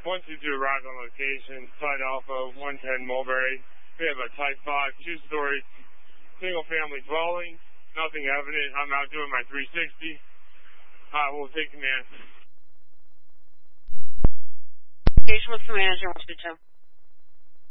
122 arrived on location, Site Alpha, 110 Mulberry. We have a Type 5, two-story, single-family dwelling. Nothing evident. I'm out doing my 360. We'll take command. Engagement with the manager, 122.